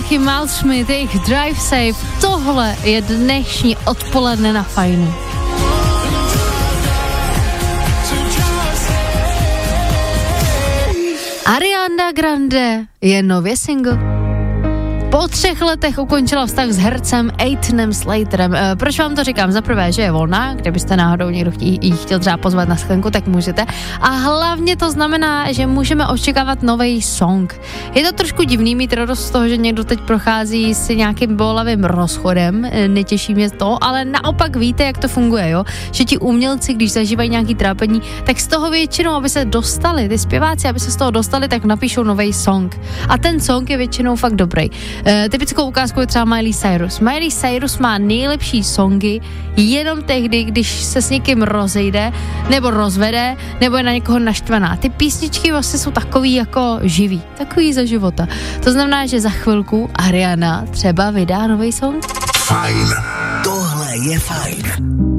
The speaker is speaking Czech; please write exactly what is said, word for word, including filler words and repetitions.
Joachim Malschmidt, jejich Drive Safe. Tohle je dnešní odpoledne na Fajnu. Ariana Grande je nově single. Po třech letech ukončila vztah s hercem Ethanem Slaterem. E, proč vám to říkám? Za prvé, že je volná, kdybyste náhodou někdo chtí, jí chtěl třeba pozvat na schenku, tak můžete. A hlavně to znamená, že můžeme očekávat nový song. Je to trošku divný mít radost z toho, že někdo teď prochází s nějakým bolavým rozchodem, e, netěší mě to, ale naopak víte, jak to funguje, jo? Že ti umělci, když zažívají nějaký trápení, tak z toho většinou, aby se dostali, ty zpěváci, aby se z toho dostali, tak napíšou nový song. A ten song je většinou fakt dobrý. Uh, typickou ukázkou je třeba Miley Cyrus. Miley Cyrus má nejlepší songy jenom tehdy, když se s někým rozejde, nebo rozvede, nebo je na někoho naštvaná. Ty písničky vlastně jsou takový jako živý, takový za života. To znamená, že za chvilku Ariana třeba vydá nový song. Fajn. Tohle je fajn.